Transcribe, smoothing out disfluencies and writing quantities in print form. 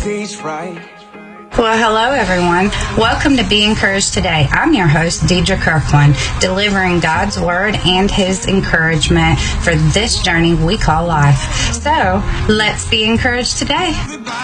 tastes right. Well, hello, everyone. Welcome to Be Encouraged Today. I'm your host, Deidre Kirkland, delivering God's Word and His encouragement for this journey we call life. So, let's be encouraged today.